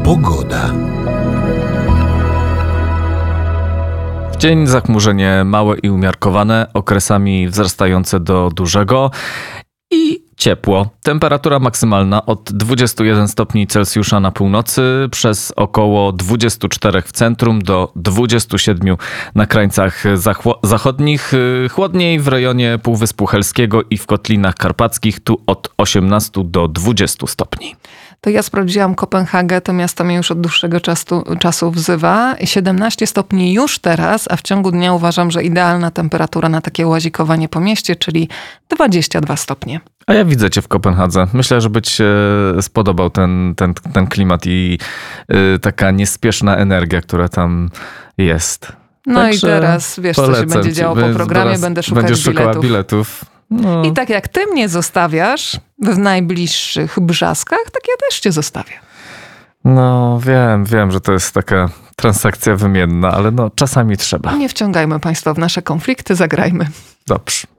Pogoda. W dzień zachmurzenie małe i umiarkowane, okresami wzrastające do dużego i ciepło. Temperatura maksymalna od 21 stopni Celsjusza na północy, przez około 24 w centrum do 27 na krańcach zachodnich. Chłodniej w rejonie Półwyspu Helskiego i w Kotlinach Karpackich, tu od 18 do 20 stopni. To ja sprawdziłam Kopenhagę, to miasto mnie już od dłuższego czasu wzywa. 17 stopni już teraz, a w ciągu dnia uważam, że idealna temperatura na takie łazikowanie po mieście, czyli 22 stopnie. A ja widzę cię w Kopenhadze. Myślę, że by ci się spodobał ten klimat i taka niespieszna energia, która tam jest. No Także i teraz wiesz, co się będzie działo po programie, będę szukać będziesz szukała biletów. No. I tak jak ty mnie zostawiasz w najbliższych Brzaskach, tak ja też cię zostawię. No wiem, że to jest taka transakcja wymienna, ale no czasami trzeba. Nie wciągajmy państwa w nasze konflikty, zagrajmy. Dobrze.